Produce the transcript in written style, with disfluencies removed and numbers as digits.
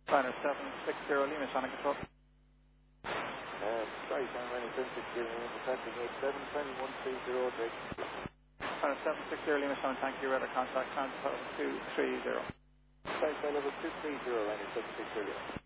China 760 Lima, China Control. Sorry, China Running 760 Lima, contacting 872130 direct. China 760 Lima, China, thank you, radar contact, transfer 230. Sorry, level 230, Running 760 Lima.